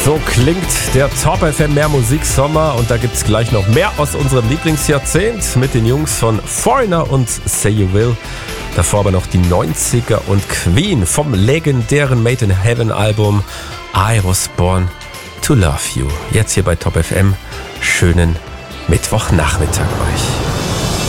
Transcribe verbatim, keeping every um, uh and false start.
So klingt der Top F M Mehr Musik Sommer und da gibt's gleich noch mehr aus unserem Lieblingsjahrzehnt mit den Jungs von Foreigner und Say You Will. Davor aber noch die neunziger und Queen vom legendären Made in Heaven Album I Was Born to Love You. Jetzt hier bei Top F M. Schönen Mittwochnachmittag euch.